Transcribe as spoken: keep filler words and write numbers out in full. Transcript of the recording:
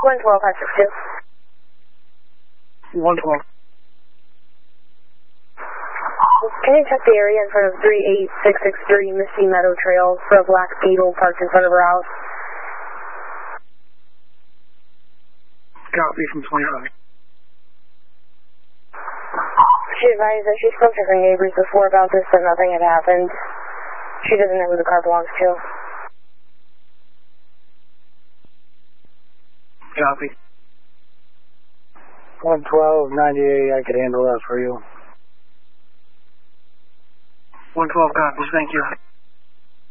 one twelve, five six two. one twelve. Can you check the area in front of three eight six six three Misty Meadow Trail for a black Beetle parked in front of her house? Copy from twenty-five. She advised that she spoke to her neighbors before about this, but nothing had happened. She doesn't know who the car belongs to. Copy. one twelve, ninety-eight, I could handle that for you. one twelve copies, thank you.